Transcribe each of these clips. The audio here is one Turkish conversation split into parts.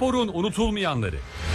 Sporun unutulmayanları.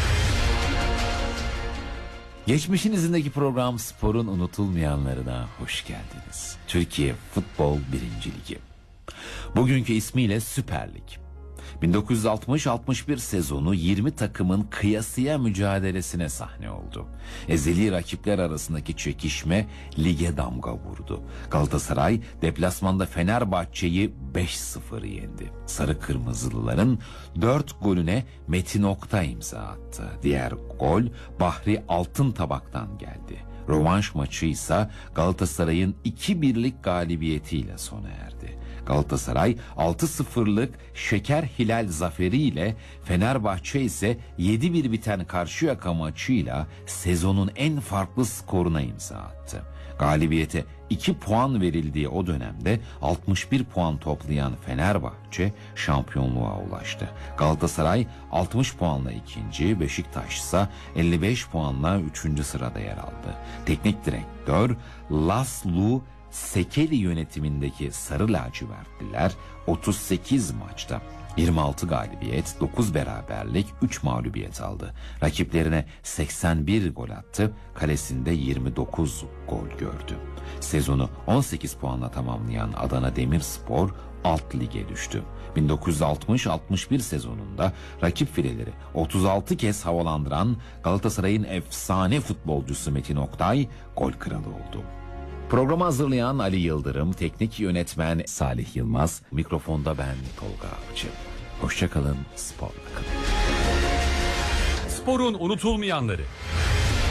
Geçmişin izindeki program Spor'un unutulmayanlarına hoş geldiniz. Türkiye Futbol 1. Ligi. Bugünkü ismiyle Süper Lig. 1960-61 sezonu 20 takımın kıyasıya mücadelesine sahne oldu. Ezeli rakipler arasındaki çekişme lige damga vurdu. Galatasaray deplasmanda Fenerbahçe'yi 5-0 yendi. Sarı Kırmızılıların 4 golüne Metin Oktay imza attı. Diğer gol Bahri Altıntabak'tan geldi. Rövanş maçı ise Galatasaray'ın 2-1'lik galibiyetiyle sona erdi. Galatasaray 6-0'lık Şeker Hilal zaferiyle, Fenerbahçe ise 7-1 biten Karşıyaka maçıyla sezonun en farklı skoruna imza attı. Galibiyete 2 puan verildiği o dönemde 61 puan toplayan Fenerbahçe şampiyonluğa ulaştı. Galatasaray 60 puanla ikinci, Beşiktaş ise 55 puanla 3. sırada yer aldı. Teknik direktör Laszlo Sekeli yönetimindeki Sarı Lacivertliler 38 maçta 26 galibiyet, 9 beraberlik, 3 mağlubiyet aldı. Rakiplerine 81 gol attı, kalesinde 29 gol gördü. Sezonu 18 puanla tamamlayan Adana Demirspor alt lige düştü. 1960-61 sezonunda rakip fileleri 36 kez havalandıran Galatasaray'ın efsane futbolcusu Metin Oktay gol kralı oldu. Programı hazırlayan Ali Yıldırım, teknik yönetmen Salih Yılmaz, mikrofonda ben Tolga Avcı. Hoşçakalın, sporla kalın. Sporun unutulmayanları.